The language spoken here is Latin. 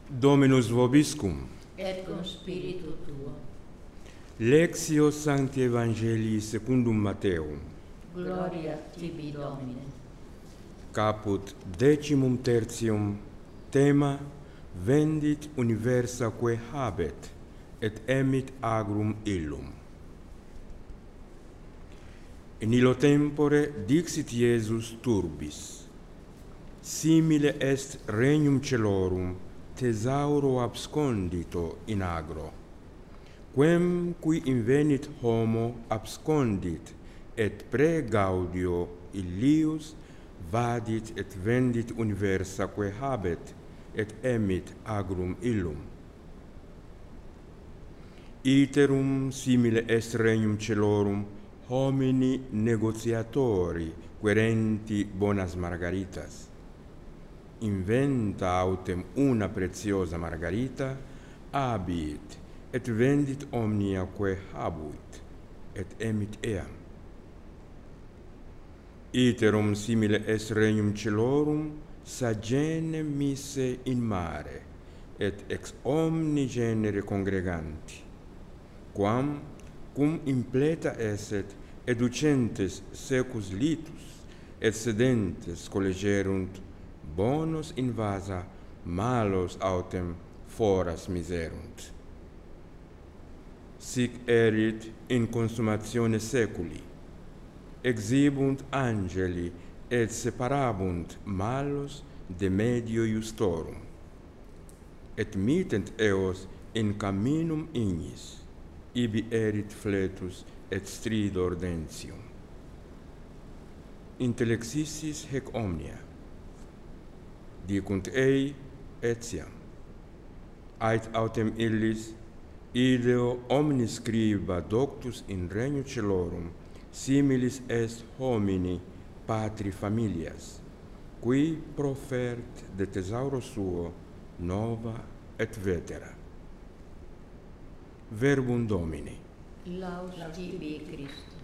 Dominus vobiscum. Et cum spiritu tuo. Lectio Sancti Evangelii secundum Matteum. Gloria tibi, Domine. Caput 13, tema vendit universaque habet, et emit agrum illum. In illo tempore dixit Iesus turbis: simile est regnum celorum thesauro abscondito in agro, quem qui invenit homo abscondit, et pre gaudio illius vadit et vendit universaque habet, et emit agrum illum. Iterum simile est regnum celorum homini negotiatori querenti bonas margaritas. Inventa autem una preziosa margarita, abit, et vendit omnia quae habuit, et emit eam. Iterum simile est regnum celorum sagene mise in mare, et ex omni genere congreganti, quam cum impleta esset educentes secus litus, et sedentes collegerunt bonos in vasa, malos autem foras miserunt. Sic erit in consumatione seculi. Exibunt angeli et separabunt malos de medio iustorum, et mittent eos in camminum ignis, ibi erit fletus et stridor dentium. Intellexissis hec omnia. Dicunt ei etiam. Ait autem illis ideo omni scriba doctus in regno celorum similis est homini patri familias, qui profert de thesauro suo nova et vetera. Verbum Domini. Laus tibi, Christus.